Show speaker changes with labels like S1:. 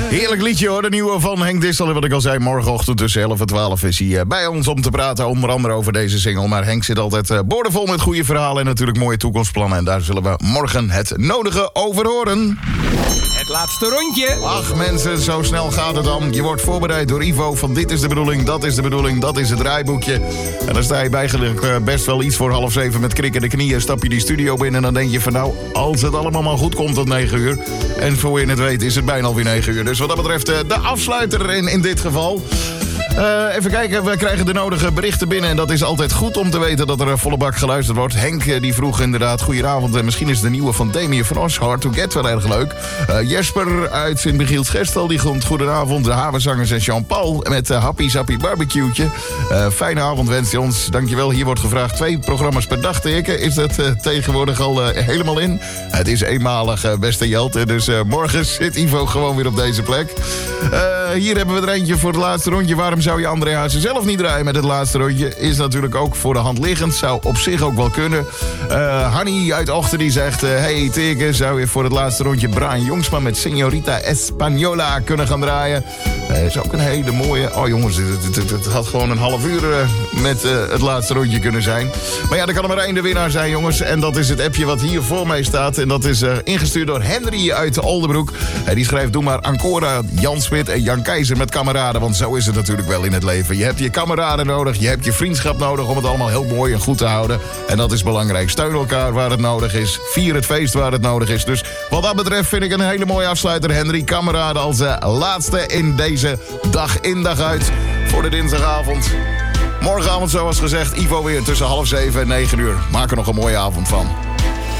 S1: Heerlijk liedje hoor, de nieuwe van Henk Dissel. En wat ik al zei, morgenochtend tussen 11 en 12 is hij bij ons om te praten. Onder andere over deze single. Maar Henk zit altijd boordevol met goede verhalen en natuurlijk mooie toekomstplannen. En daar zullen we morgen het nodige over horen.
S2: Het laatste rondje.
S1: Ach mensen, zo snel gaat het dan. Je wordt voorbereid door Ivo van dit is de bedoeling, dat is de bedoeling, dat is het draaiboekje. En dan sta je eigenlijk best wel iets voor 6:30 met krikkende knieën. Stap je die studio binnen en dan denk je van nou, als het allemaal maar goed komt tot 9 uur. En voor je het weet is het bijna alweer 9 uur. Dus wat dat betreft de afsluiter in dit geval. Even kijken, we krijgen de nodige berichten binnen. En dat is altijd goed om te weten dat er volle bak geluisterd wordt. Henk die vroeg inderdaad, goedenavond. En misschien is de nieuwe van Damien van Os, Hard to Get, wel erg leuk. Jesper uit Sint-Michiels-Gestel, die komt goedenavond. De Havenzangers en Jean-Paul met Happy Sappy Barbecue'tje. Fijne avond wenst hij ons. Dankjewel. Hier wordt gevraagd 2 programma's per dag teken. Is dat tegenwoordig al helemaal in? Het is eenmalig, beste Jelte. Dus morgen zit Ivo gewoon weer op deze plek. Hier hebben we er eentje voor het laatste rondje. Waarom zou je André Hazes zelf niet draaien met het laatste rondje? Is natuurlijk ook voor de hand liggend. Zou op zich ook wel kunnen. Hanny uit Ochten die zegt... hey teken, zou je voor het laatste rondje Brian Jongsma met Señorita Española kunnen gaan draaien? Is ook een hele mooie... Oh jongens, het had gewoon een half uur met het laatste rondje kunnen zijn. Maar ja, er kan er maar één de winnaar zijn, jongens. En dat is het appje wat hier voor mij staat. En dat is ingestuurd door Henry uit Oldenbroek. Die schrijft, doe maar Ancora, Jan Smit en Jan Keizer met kameraden. Want zo is het natuurlijk wel in het leven. Je hebt je kameraden nodig, je hebt je vriendschap nodig... om het allemaal heel mooi en goed te houden. En dat is belangrijk. Steun elkaar waar het nodig is. Vier het feest waar het nodig is. Dus wat dat betreft vind ik een hele mooie afsluiter. Henry, kameraden als laatste in deze dag in dag uit voor de dinsdagavond. Morgenavond zoals gezegd, Ivo weer tussen 6:30 en 9 uur. Maak er nog een mooie avond van.